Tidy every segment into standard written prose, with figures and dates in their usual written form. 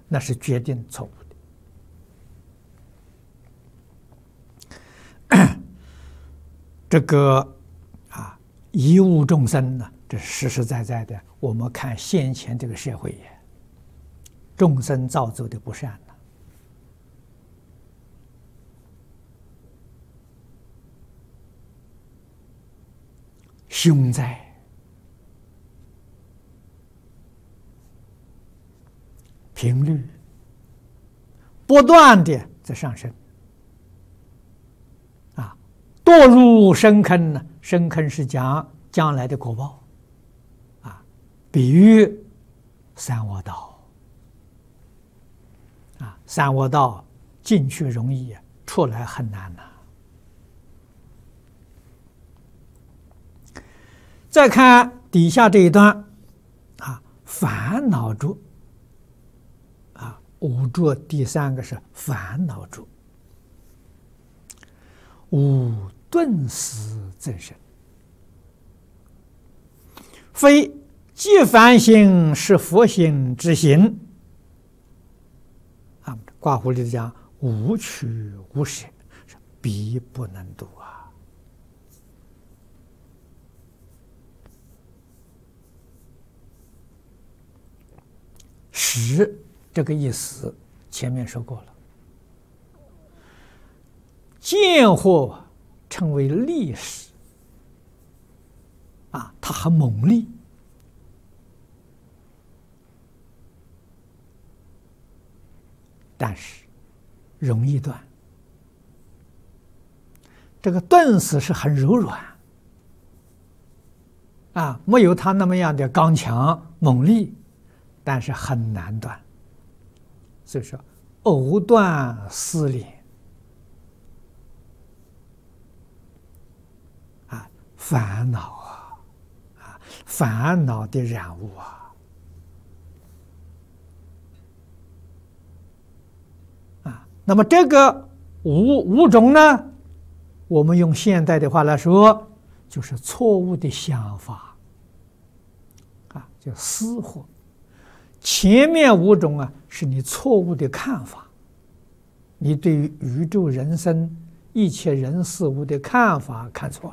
那是决定错误的。这个贻误众生呢，这是实实在在的。我们看现前这个社会也，众生造作的不善呢，凶灾。频率不断的在上升，堕入深坑呢？深坑是讲将来的果报，比喻三恶道，三恶道进去容易，出来很难呐。再看底下这一段，烦恼住。五浊第三个是烦恼住，无顿时增生，非即凡行是佛行之行。挂弧里讲无取无舍，是必不能度啊。实这个意思前面说过了，见货称为利实，它很猛烈，但是容易断。这个钝死是很柔软，没有它那么样的刚强猛烈，但是很难断。所以说，藕断丝连，烦恼烦恼的染物那么这个五种呢，我们用现代的话来说，就是错误的想法，叫私货。前面五种是你错误的看法，你对于宇宙人生一切人事物的看法看错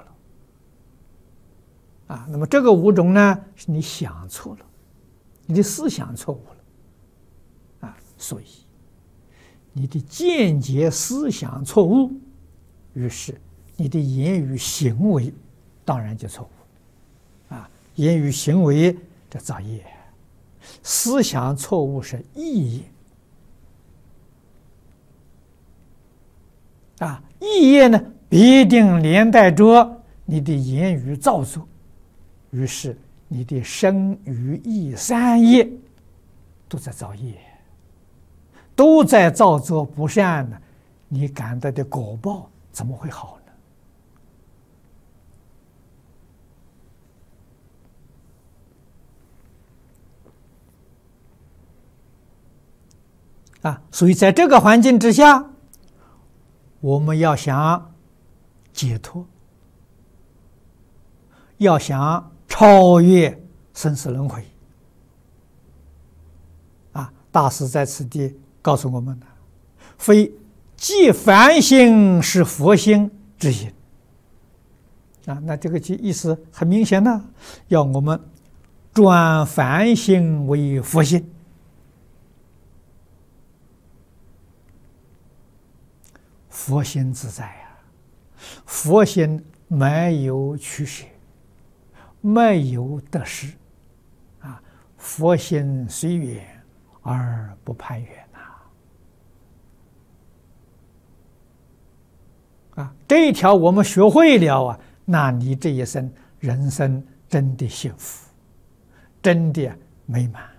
了，那么这个五种呢，是你想错了，你的思想错误了，所以你的见解思想错误，于是你的言语行为当然就错误，言语行为这造业。思想错误是意业，意业呢必定连带着你的言语造作，于是你的身语意三业都在造业，都在造作不善呢，你感到的果报怎么会好呢？所以在这个环境之下，我们要想解脱，要想超越生死轮回，大师在此地告诉我们的，非即凡行是佛心之行，那这个意思很明显呢，要我们转凡行为佛心。佛心自在佛心没有取舍，没有得失，佛心随缘而不攀缘这一条我们学会了那你这一生人生真的幸福，真的美满。